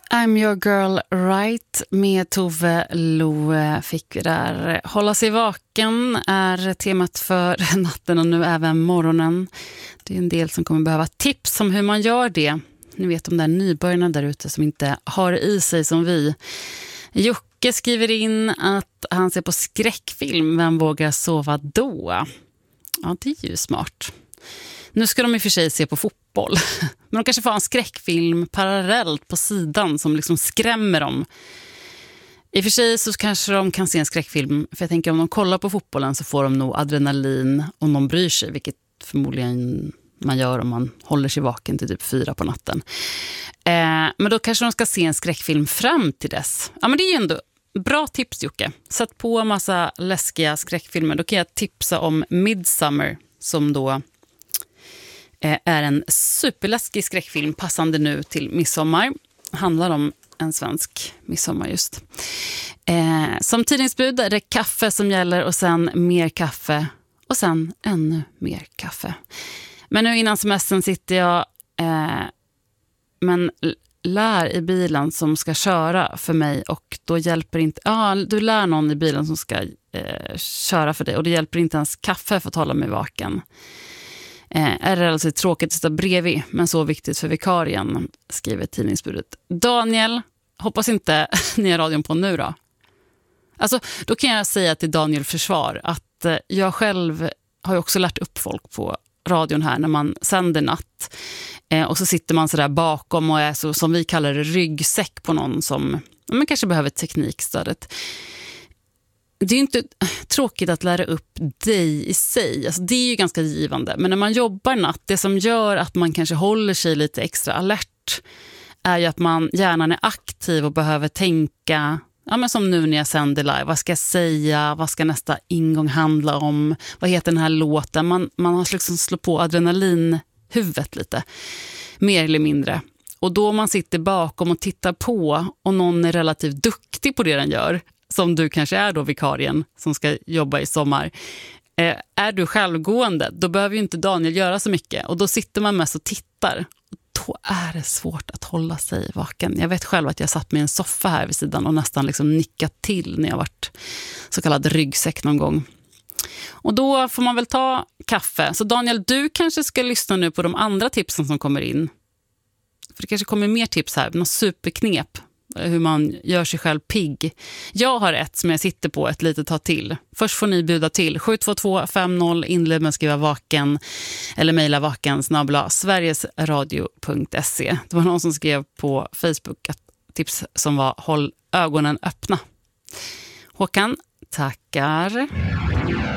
I'm your girl right med Tove Lo fick vi där. Hålla sig vaken är temat för natten och nu även morgonen. Det är en del som kommer behöva tips om hur man gör det. Ni vet de där nybörjarna där ute som inte har i sig som vi. Jocke skriver in att han ser på skräckfilm. Vem vågar sova då? Ja, det är ju smart. Nu ska de i och för sig se på fotboll. Men de kanske får en skräckfilm parallellt på sidan som liksom skrämmer dem. I och för sig så kanske de kan se en skräckfilm. För jag tänker om de kollar på fotbollen så får de nog adrenalin om de bryr sig. Vilket förmodligen man gör om man håller sig vaken till typ 4 på natten. Men då kanske de ska se en skräckfilm fram till dess. Ja, men det är ju ändå bra tips, Jocke. Sätt på en massa läskiga skräckfilmer. Då kan jag tipsa om Midsommar som då är en superläskig skräckfilm passande nu till midsommar. Handlar om en svensk midsommar just. Som tidningsbud är det kaffe som gäller och sen mer kaffe och sen ännu mer kaffe. Men nu innan semestern sitter jag men lär i bilen som ska köra för mig och då hjälper inte, du lär någon i bilen som ska köra för dig och det hjälper inte ens kaffe för att hålla mig vaken. Är det alltså tråkigt att sitta bredvid men så viktigt för vikarien, skriver tidningsbudet. Daniel, hoppas inte ni har radion på nu då. Alltså, då kan jag säga till Daniel försvar att jag själv har ju också lärt upp folk på radion här när man sänder natt. Och så sitter man så där bakom och är så som vi kallar det ryggsäck på någon som man kanske behöver teknikstödet. Det är ju inte tråkigt att lära upp dig i sig. Alltså det är ju ganska givande. Men när man jobbar natt, det som gör att man kanske håller sig lite extra alert är ju att man hjärnan är aktiv och behöver tänka, ja men som nu när jag sänder live, vad ska jag säga, vad ska nästa ingång handla om, vad heter den här låten, man har liksom slått på adrenalinhuvudet lite, mer eller mindre. Och då man sitter bakom och tittar på och någon är relativt duktig på det den gör, som du kanske är då vikarien som ska jobba i sommar, är du självgående, då behöver ju inte Daniel göra så mycket och då sitter man mest och tittar. Då är det svårt att hålla sig vaken. Jag vet själv att jag satt med en soffa här vid sidan och nästan liksom nickat till när jag varit så kallad ryggsäck någon gång. Och då får man väl ta kaffe. Så Daniel, du kanske ska lyssna nu på de andra tipsen som kommer in. För det kanske kommer mer tips här, något superknep. Hur man gör sig själv pigg. Jag har ett som jag sitter på ett litet tag till. Först får ni buda till 72250 inled med att skriva vaken eller mejla vaken@sverigesradio.se. Det var någon som skrev på Facebook att tips som var håll ögonen öppna. Håkan, tackar.